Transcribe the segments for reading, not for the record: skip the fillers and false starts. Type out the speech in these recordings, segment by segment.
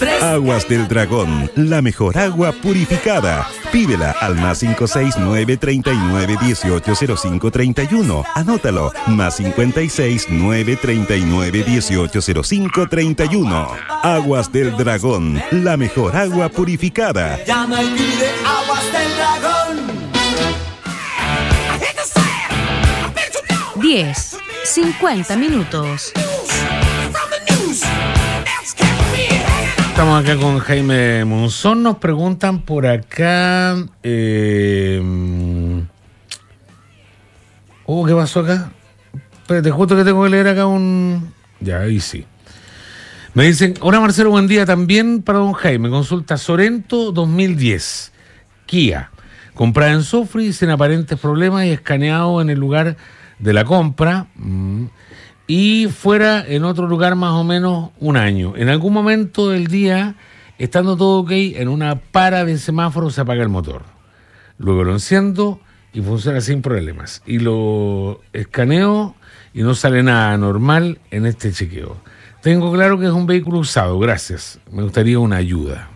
Aguas del Dragón, la mejor agua purificada. Pídela al más 569 39 18 05 31. Anótalo, más 569 39 18 05 31. Aguas del Dragón, la mejor agua purificada. Llama y pide Aguas del Dragón. 10:50 minutos. Estamos acá con Jaime Monzón. Nos preguntan por acá. ¿Qué pasó acá? Espérate, justo que tengo que leer acá un. Ya, ahí sí. Me dicen: hola Marcelo, buen día. También para don Jaime. Consulta Sorento 2010. Kia. Comprada en Sofri sin aparentes problemas y escaneado en el lugar de la compra. Y fuera en otro lugar más o menos un año. En algún momento del día, estando todo ok, en una para de semáforo se apaga el motor. Luego lo enciendo y funciona sin problemas. Y lo escaneo y no sale nada normal en este chequeo. Tengo claro que es un vehículo usado, gracias. Me gustaría una ayuda.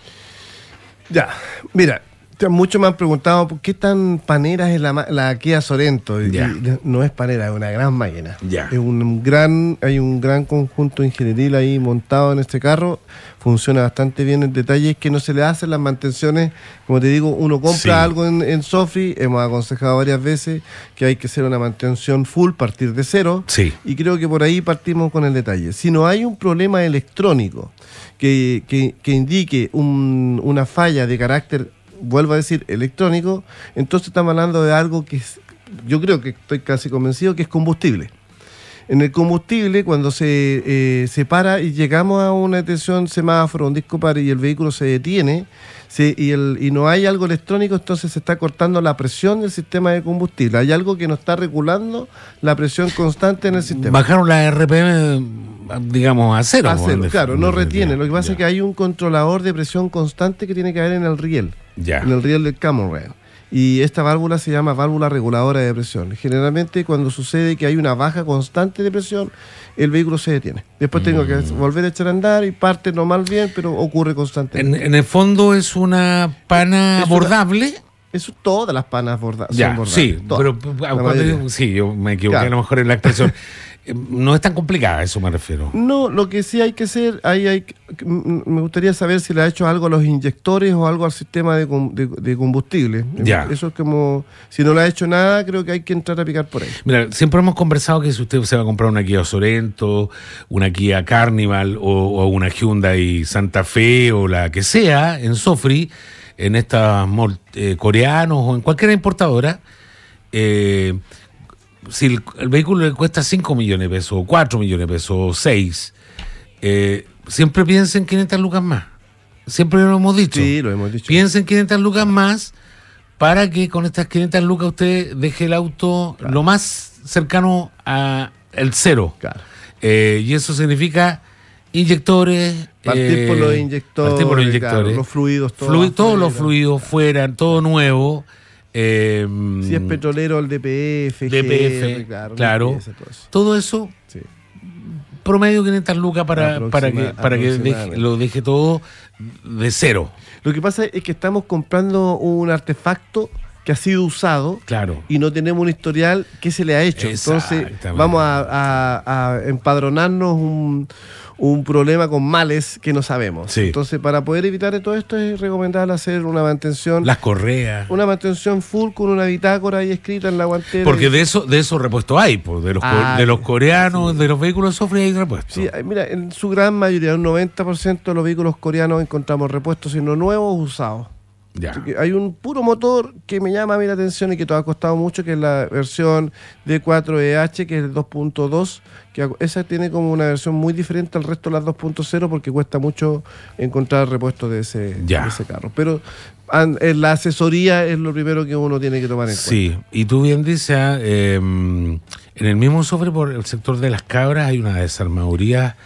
Ya, mira, muchos me han preguntado por qué tan panera es la Kia Sorento. Y no es panera, es una gran máquina. Ya. Hay un gran conjunto ingenieril ahí montado en este carro. Funciona bastante bien. El detalle es que no se le hacen las mantenciones. Como te digo, uno compra algo en Sofri. Hemos aconsejado varias veces que hay que hacer una mantención full, partir de cero. Sí. Y creo que por ahí partimos con el detalle. Si no hay un problema electrónico que indique una falla de carácter, vuelvo a decir, electrónico, entonces estamos hablando de algo que yo creo que estoy casi convencido que es combustible. En el combustible, cuando se para y llegamos a una detención semáforo, un disco par y el vehículo se detiene y no hay algo electrónico, entonces se está cortando la presión del sistema de combustible. Hay algo que no está regulando la presión constante en el sistema. Bajaron la RPM, digamos, a cero. A cero, claro, no retiene. Lo que pasa es que hay un controlador de presión constante que tiene que haber en el riel. En el riel del Camel Rail. Y esta válvula se llama válvula reguladora de presión. Generalmente cuando sucede que hay una baja constante de presión, el vehículo se detiene. Después tengo que volver a echar a andar y parte normal bien, pero ocurre constantemente. En el fondo es una pana abordable. Todas las panas son bordables. Sí, todas, pero yo me equivoqué, claro. A lo mejor en la expresión. No es tan complicada, a eso me refiero. No, lo que sí hay que hacer, me gustaría saber si le ha hecho algo a los inyectores o algo al sistema de combustible. Ya. Eso es como, si no le ha hecho nada, creo que hay que entrar a picar por ahí. Mira, siempre hemos conversado que si usted se va a comprar una Kia Sorento, una Kia Carnival o una Hyundai Santa Fe o la que sea, en Sofri, en estas coreanos o en cualquier importadora, si el vehículo le cuesta 5 millones de pesos, o 4 millones de pesos, o 6, siempre piensen 500 lucas más. Siempre lo hemos dicho. Sí, lo hemos dicho. Piensen 500 lucas más para que con estas 500 lucas usted deje el auto lo más cercano a el cero. Claro. Y eso significa inyectores. Partir por los inyectores. Claro, los fluidos. Todos los fluidos fuera, todo nuevo. Si es petrolero, el DPF, claro. Todo eso, sí. Promedio 500 lucas para que lo deje todo de cero. Lo que pasa es que estamos comprando un artefacto que ha sido usado, claro, y no tenemos un historial que se le ha hecho. Entonces vamos a empadronarnos un problema con males que no sabemos. Sí. Entonces, para poder evitar todo esto es recomendable hacer una mantención. Las correas. Una mantención full con una bitácora ahí escrita en la guantera. Porque de eso repuesto hay, pues, de los coreanos, sí, de los vehículos Sofri hay repuestos. Sí, mira, en su gran mayoría, un 90% de los vehículos coreanos encontramos repuestos, sino nuevos o usados. Ya. Hay un puro motor que me llama a mí la atención y que todo ha costado mucho, que es la versión D4EH, que es el 2.2, que esa tiene como una versión muy diferente al resto de las 2.0 porque cuesta mucho encontrar repuestos de ese carro. Pero en la asesoría es lo primero que uno tiene que tomar en cuenta. Sí, y tú bien dices, en el mismo Sofri, por el sector de Las Cabras, hay una desarmaduría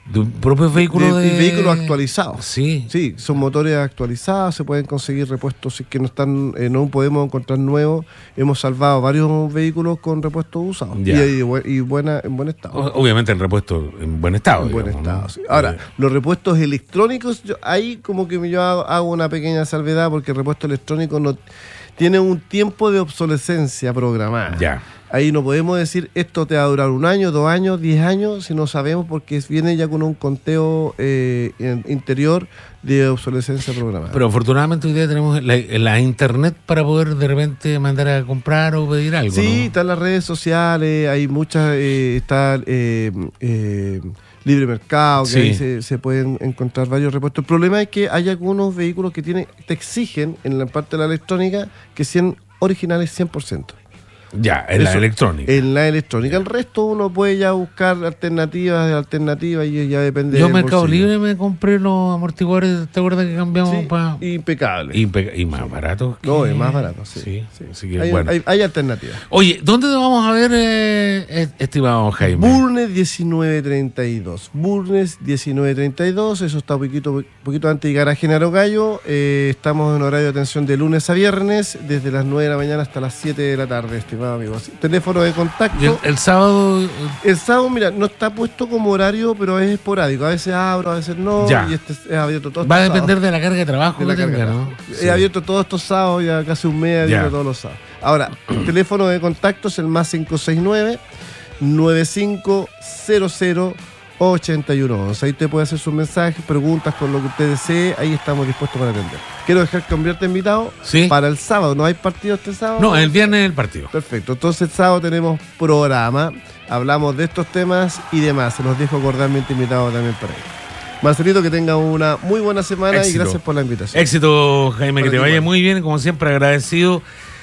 De un propio vehículo de vehículos actualizados. Sí. Sí, son motores actualizados, se pueden conseguir repuestos si es que no están, no podemos encontrar nuevos. Hemos salvado varios vehículos con repuestos usados Ya. y en buen estado. Obviamente el repuesto en buen estado. En buen digamos, estado, ¿no? sí. Ahora, los repuestos electrónicos, ahí como que yo hago una pequeña salvedad porque el repuesto electrónico no tiene un tiempo de obsolescencia programada. Ya. Ahí no podemos decir esto te va a durar 1 año, 2 años, 10 años, si no sabemos porque viene ya con un conteo interior de obsolescencia programada. Pero afortunadamente hoy día tenemos la internet para poder de repente mandar a comprar o pedir algo. Sí, ¿no? están las redes sociales, hay muchas, está Libre Mercado, que Sí. ahí se pueden encontrar varios repuestos. El problema es que hay algunos vehículos que te exigen en la parte de la electrónica que sean originales 100%. Ya, en la Eso, electrónica. En la electrónica. El resto uno puede ya buscar alternativas y ya depende Yo en del Mercado bolsillo. Libre me compré los amortiguadores, ¿te acuerdas que cambiamos Sí, para...? impecable. Y más barato. No, es más barato, sí. Sí. Así que, Hay, bueno. hay alternativas. Oye, ¿dónde te vamos a ver, estimado Jaime? Burnes 1932. Burnes 1932. Eso está un poquito antes de llegar a Genaro Gallo. Estamos en horario de atención de lunes a viernes, desde las 9 de la mañana hasta las 7 de la tarde, estimado amigos. Teléfono de contacto. Y el sábado... El sábado, mira, no está puesto como horario, pero es esporádico. A veces abro, a veces no. Ya. Y este es abierto todo. Va a depender de la carga de trabajo de la que tenga, carga. ¿no? He abierto todos estos sábados, ya casi un mes abierto Ya. todos los sábados. Ahora, el teléfono de contacto es el más 569-9500-8111. Ahí te puede hacer sus mensajes, preguntas con lo que usted desee. Ahí estamos dispuestos para atender. Quiero dejar cambiarte invitado Sí. para el sábado. ¿No hay partido este sábado? No, el viernes el partido. Perfecto. Entonces el sábado tenemos programa. Hablamos de estos temas y demás. Se los dejo cordialmente invitados también para ello. Marcelito, que tenga una muy buena semana Éxito. y gracias por la invitación. Éxito, Jaime, que Para te ti, vaya igual. muy bien. Como siempre, agradecido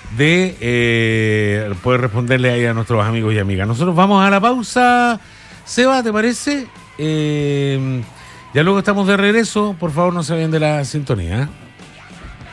de poder responderle ahí a nuestros amigos y amigas. Nosotros vamos a la pausa. Seba, ¿te parece? Ya luego estamos de regreso. Por favor, no se vayan de la sintonía.